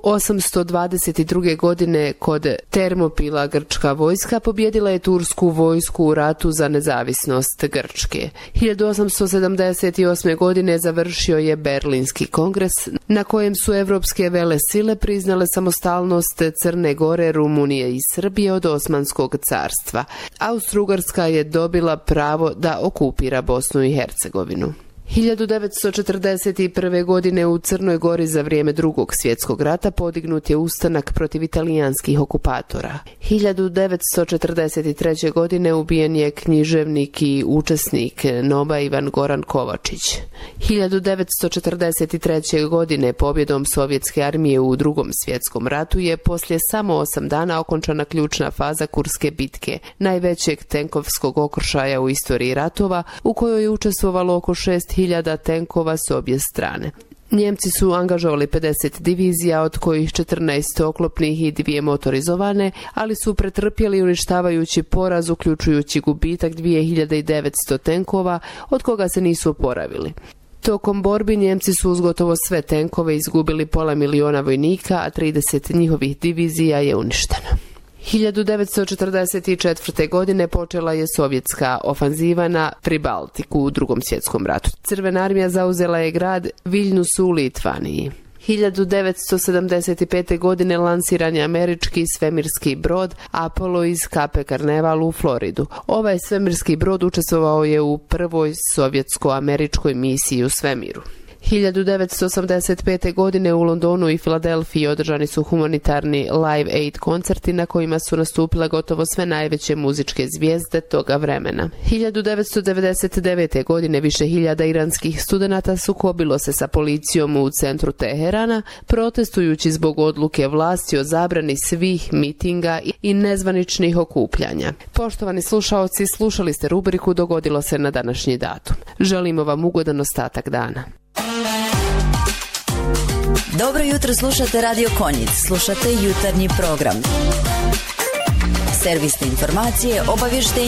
1822. godine kod Termopila grčka vojska pobjedila je tursku vojsku u ratu za nezavisnost Grčke. 1878. godine završio je Berlinski kongres na kojem su evropske velesile priznale samostalnost Crne Gore, Rumunije i Srbije od Osmanskog carstva. Austro-Ugarska je dobila pravo da okupira Bosnu i Hercegovinu. 1941. godine u Crnoj Gori za vrijeme Drugog svjetskog rata podignut je ustanak protiv italijanskih okupatora. 1943. godine ubijen je književnik i učesnik NOB-a Ivan Goran Kovačić. 1943. godine pobjedom Sovjetske armije u Drugom svjetskom ratu je poslije samo 8 dana okončana ključna faza Kurske bitke, najvećeg tenkovskog okršaja u istoriji ratova, u kojoj je učestvovalo oko 6.000 tenkova s obje strane. Njemci su angažovali 50 divizija, od kojih 14 oklopnih i 2 motorizovane, ali su pretrpjeli uništavajući poraz, uključujući gubitak 2900 tenkova, od koga se nisu oporavili. Tokom borbi Njemci su uz gotovo sve tenkove izgubili 500.000 vojnika, a 30 njihovih divizija je uništeno. 1944. godine počela je sovjetska ofanziva na Pribaltiku u Drugom svjetskom ratu. Crvena armija zauzela je grad Viljnus u Litvaniji. 1975. godine lansiran je američki svemirski brod Apollo iz Cape Carneval u Floridu. Ovaj svemirski brod učestvovao je u prvoj sovjetsko-američkoj misiji u svemiru. 1985. godine u Londonu i Filadelfiji održani su humanitarni Live Aid koncerti na kojima su nastupile gotovo sve najveće muzičke zvijezde toga vremena. 1999. godine više hiljada iranskih studenata sukobilo se sa policijom u centru Teherana, protestujući zbog odluke vlasti o zabrani svih mitinga i nezvaničnih okupljanja. Poštovani slušaoci, slušali ste rubriku Dogodilo se na današnji datum. Želimo vam ugodan ostatak dana. Dobro jutro, slušate Radio Konjic, slušate jutarnji program. Servisne informacije, obavještenje